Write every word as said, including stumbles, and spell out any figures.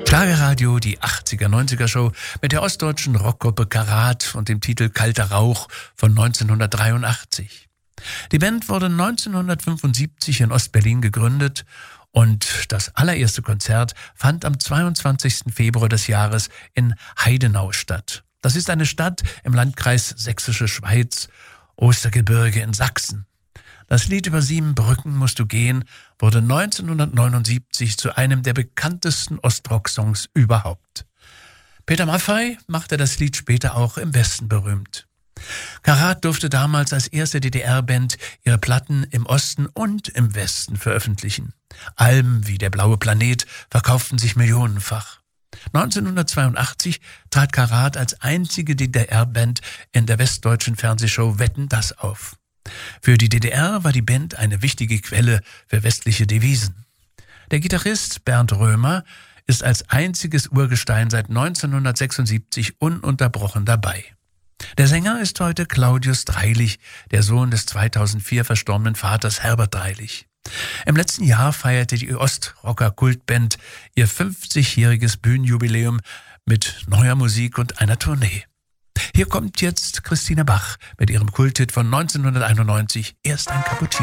Schlagerradio, die achtziger, neunziger Show mit der ostdeutschen Rockgruppe Karat und dem Titel Kalter Rauch von neunzehnhundertdreiundachtzig. Die Band wurde neunzehnhundertfünfundsiebzig in Ostberlin gegründet und das allererste Konzert fand am zweiundzwanzigsten Februar des Jahres in Heidenau statt. Das ist eine Stadt im Landkreis Sächsische Schweiz, Ostergebirge in Sachsen. Das Lied Über sieben Brücken musst du gehen wurde neunzehnhundertneunundsiebzig zu einem der bekanntesten Ostrock-Songs überhaupt. Peter Maffay machte das Lied später auch im Westen berühmt. Karat durfte damals als erste D D R-Band ihre Platten im Osten und im Westen veröffentlichen. Alben wie Der blaue Planet verkauften sich millionenfach. neunzehnhundertzweiundachtzig trat Karat als einzige D D R-Band in der westdeutschen Fernsehshow Wetten, dass auf. Für die D D R war die Band eine wichtige Quelle für westliche Devisen. Der Gitarrist Bernd Römer ist als einziges Urgestein seit neunzehnhundertsechsundsiebzig ununterbrochen dabei. Der Sänger ist heute Claudius Dreilich, der Sohn des zweitausendvier verstorbenen Vaters Herbert Dreilich. Im letzten Jahr feierte die Ostrocker-Kultband ihr fünfzigjähriges Bühnenjubiläum mit neuer Musik und einer Tournee. Hier kommt jetzt Christine Bach mit ihrem Kulthit von neunzehnhunderteinundneunzig, Erst ein Cappuccino.